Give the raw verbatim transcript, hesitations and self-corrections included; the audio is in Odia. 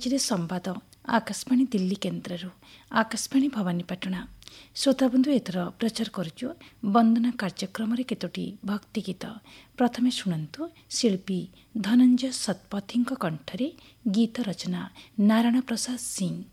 ଇଂରାଜୀରେ ସମ୍ବାଦ ଆକାଶବାଣୀ ଦିଲ୍ଲୀ କେନ୍ଦ୍ରରୁ ଆକାଶବାଣୀ ଭବାନୀପାଟଣା। ଶ୍ରୋତାବନ୍ଧୁ, ଏଥର ପ୍ରଚାର କରୁଛୁ ବନ୍ଦନା କାର୍ଯ୍ୟକ୍ରମରେ କେତୋଟି ଭକ୍ତିଗୀତ। ପ୍ରଥମେ ଶୁଣନ୍ତୁ ଶିଳ୍ପୀ ଧନଞ୍ଜୟ ଶତପଥୀଙ୍କ କଣ୍ଠରେ ଗୀତ ରଚନା ନାରାୟଣ ପ୍ରସାଦ ସିଂ।